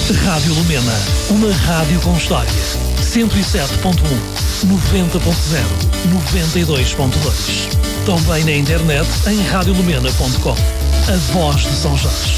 Rádio Lumena, uma rádio com história. 107.1, 90.0, 92.2. Também na internet em radiolumena.com. A voz de São Jorge,